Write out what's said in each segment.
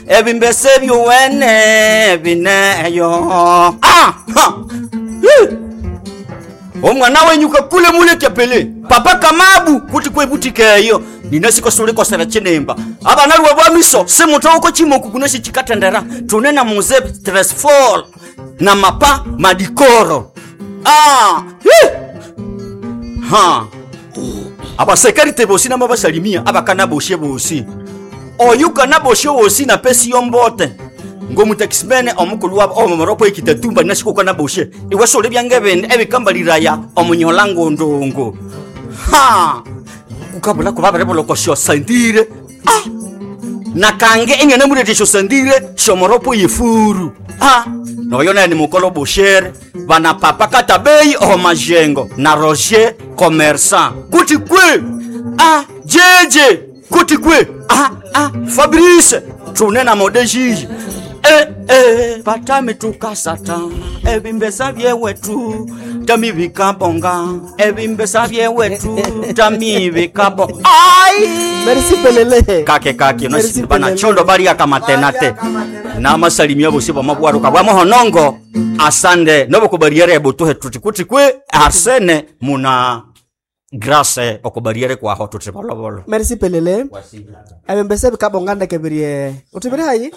Ebimbese byuwene bineyo. Omwana wenyuka kule mule kepele. Papa Kamabu kuti kwebutike iyo. Ninasiko sule kwa sera chenemba. Abana ruwa bwamiso semuto uko chimoku kuneshi chikatendera. Tunena muze stressful na mapa madikoro. Aba sekarite bosi na mabasalimia abakana boshe bosi. Oyuka na boshe bosi na pesi yombote. Ngomu taximene omukulu wabo omoropo ikitatumba nashiko kana boshe. Iwe sole byangebende ebikambaliraya omunyolango ndongo. Ukabula kubabere boloko sho sandire. Na kange enyane murete sho sandire shomoropo yifuru. No yona ni mukolo boshere bana papa katabei o majengo na Roger commerçant kuti kwe jeje kuti kwe Fabrice tunena modeji patame tukasata ebimbesa byewetu tamibika bonga ebimbesa byewetu tamibika bonga Merci pelele kake no bana chondo bari akamatenate na masalimia bose bamabwaro kabwa mohonongo asande nobo kubariere butuhe tutikuti kwe Arsene muna grâce okubariere kwa ho tutibolo. Merci pelele ebimbesa bikabonganda kebirie utibiri hayi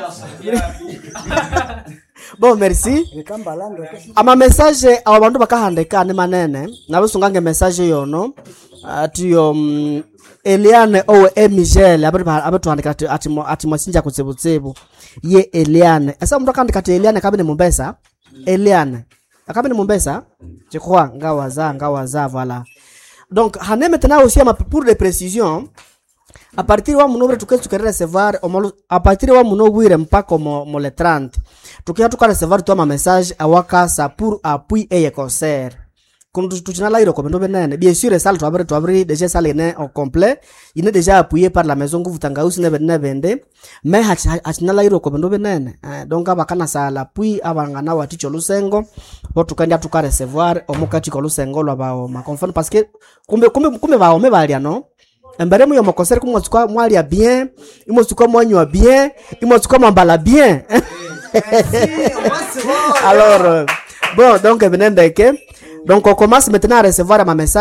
Bon merci ama message abantu bakahandika ni manene nabusungange message yono atiyo Eliane owe Miguel abatuandika ati mwasinja kutsibutsibu ye Eliane asa mtu akandika ati Eliane kabine Mombasa Eliane akabine Mombasa chikwa ngawaza voilà donc hané maintenant aussi pour des précisions à partir wa munobre tukere recevoir à partir wa munobwire mpaka mo le 30 tukia recevoir toi ma message awaka sa pour appui et concert comme tu n'as l'air comme nous bien sûr ça tu as déjà ça les au complet il est déjà appuyé par la maison que vous tanga aussi ne vende mais hachina l'air comme nous donc abakana ça l'appui abangana waticho lusengo pour tukanja tuka recevoir omukati ko lusengo lwa ba ma confirm parce que kumbe ba ome balia no mbere mu yo concert ko mwatsuka mwalia bien imotsuka mwanywa bien imotsuka mambala bien alors bon donc venez donc on commence maintenant à recevoir ma message